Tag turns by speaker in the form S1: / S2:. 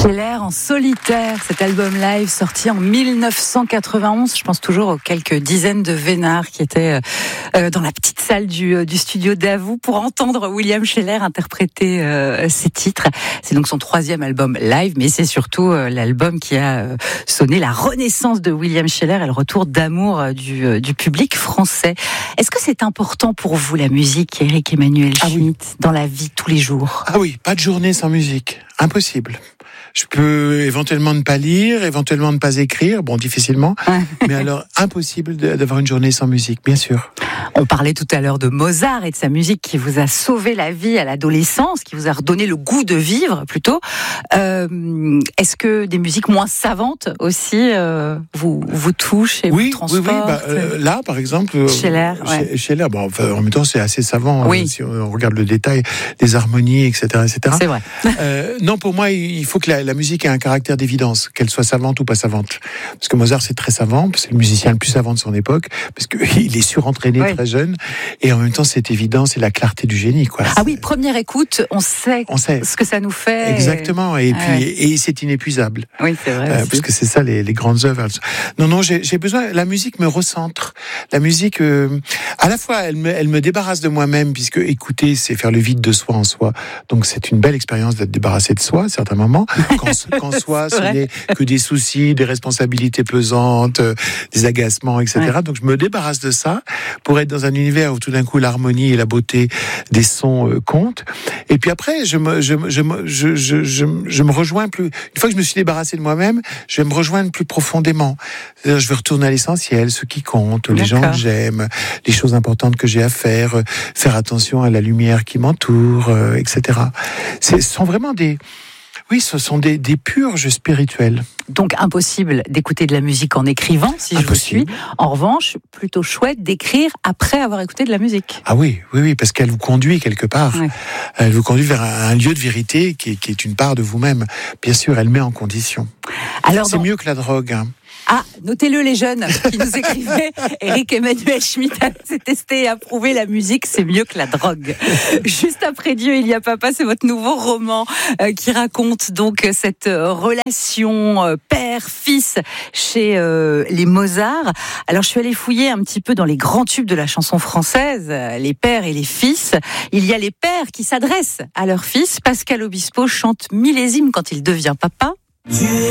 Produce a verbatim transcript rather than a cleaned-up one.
S1: Scheller en solitaire, cet album live sorti en mille neuf cent quatre-vingt-onze. Je pense toujours aux quelques dizaines de vénards qui étaient euh, dans la petite salle du, euh, du studio d'Avou pour entendre William Scheller interpréter euh, ses titres. C'est donc son troisième album live, mais c'est surtout euh, l'album qui a euh, sonné la renaissance de William Scheller et le retour d'amour euh, du, euh, du public français. Est-ce que c'est important pour vous la musique, Éric Emmanuel
S2: ah
S1: Schmitt,
S2: oui.
S1: dans la vie tous les jours?
S2: Ah oui, pas de journée sans musique. Impossible. Je peux éventuellement ne pas lire, éventuellement ne pas écrire, bon, difficilement, mais alors impossible d'avoir une journée sans musique, bien sûr.
S1: On parlait tout à l'heure de Mozart et de sa musique qui vous a sauvé la vie à l'adolescence, qui vous a redonné le goût de vivre, plutôt. Euh, est-ce que des musiques moins savantes aussi euh, vous, vous touchent et
S2: oui,
S1: vous transportent?
S2: Oui, oui, bah, euh, là, par exemple...
S1: Scheller, ouais.
S2: Scheller, bon, enfin, en même temps, c'est assez savant,
S1: oui.
S2: euh, si on regarde le détail, les harmonies, et cetera, et cetera.
S1: C'est vrai.
S2: Euh, non, pour moi, il faut que la, la musique ait un caractère d'évidence, qu'elle soit savante ou pas savante. Parce que Mozart, c'est très savant, c'est le musicien le plus savant de son époque, parce qu'il est surentraîné oui. très jeune, et en même temps, c'est évident, c'est la clarté du génie, quoi.
S1: Ah oui, première écoute, on sait, on sait ce que ça nous fait.
S2: Exactement, et, et puis,
S1: ouais.
S2: et c'est inépuisable.
S1: Oui, c'est vrai.
S2: Euh, parce que c'est ça, les, les grandes œuvres. Non, non, j'ai, j'ai besoin, la musique me recentre. La musique, euh, à la fois, elle me, elle me débarrasse de moi-même, puisque écouter, c'est faire le vide de soi en soi. Donc, c'est une belle expérience d'être débarrassé de soi, à certains moments. Quand, quand soi, ce n'est que des soucis, des responsabilités pesantes, euh, des agacements, et cetera. Ouais. Donc, je me débarrasse de ça pour être dans un univers où tout d'un coup, l'harmonie et la beauté des sons euh, comptent. Et puis après, je me, je, je, je, je, je, je me rejoins plus. Une fois que je me suis débarrassé de moi-même, je vais me rejoindre plus profondément. C'est-à-dire, je vais retourner à l'essentiel, ce qui compte, les gens que j'aime, les choses importantes que j'ai à faire, euh, faire attention à la lumière qui m'entoure, euh, et cetera. Ce sont vraiment des... Oui, ce sont des, des purges spirituelles.
S1: Donc impossible d'écouter de la musique en écrivant, si impossible. Je vous suis. En revanche, plutôt chouette d'écrire après avoir écouté de la musique.
S2: Ah oui, oui, oui, parce qu'elle vous conduit quelque part. Oui. Elle vous conduit vers un, un lieu de vérité qui est, qui est une part de vous-même. Bien sûr, elle met en condition. Alors, c'est dans... mieux que la drogue, hein.
S1: Ah, notez-le les jeunes qui nous écrivaient. Éric Emmanuel Schmitt s'est testé et approuvé la musique, c'est mieux que la drogue. Juste après Dieu, il y a papa, c'est votre nouveau roman euh, qui raconte donc cette relation euh, père-fils chez euh, les Mozart. Alors je suis allée fouiller un petit peu dans les grands tubes de la chanson française, euh, les pères et les fils. Il y a les pères qui s'adressent à leurs fils. Pascal Obispo chante Millésime quand il devient papa.
S3: Tu es